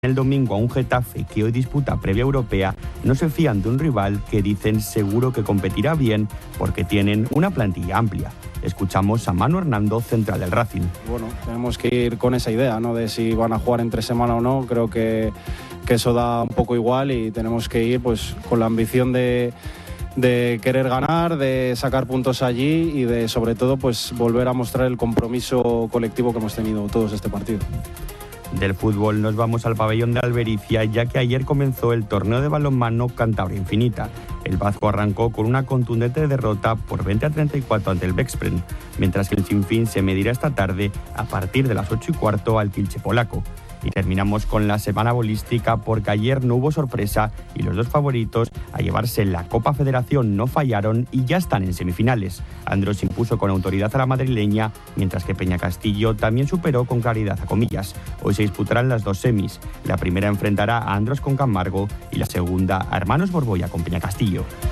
El domingo a un Getafe que hoy disputa previa europea no se fían de un rival que dicen seguro que competirá bien porque tienen una plantilla amplia. Escuchamos a Manu Hernando, central del Racing. Bueno, tenemos que ir con esa idea, ¿no? De si van a jugar entre semana o no. Creo que eso da un poco igual y tenemos que ir pues con la ambición de querer ganar, de sacar puntos allí y de sobre todo pues volver a mostrar el compromiso colectivo que hemos tenido todos este partido. Del fútbol nos vamos al pabellón de Albericia, ya que ayer comenzó el torneo de balonmano Cantabria Infinita. El Vasco arrancó con una contundente derrota por 20-34 ante el Veszprém, mientras que el Sinfín se medirá esta tarde a partir de las 8:15 al Kielce polaco. Y terminamos con la semana bolística porque ayer no hubo sorpresa y los dos favoritos a llevarse la Copa Federación no fallaron y ya están en semifinales. Andros impuso con autoridad a la madrileña, mientras que Peñacastillo también superó con claridad a Comillas. Hoy se disputarán las dos semis. La primera enfrentará a Andros con Camargo y la segunda a Hermanos Borbolla con Peñacastillo.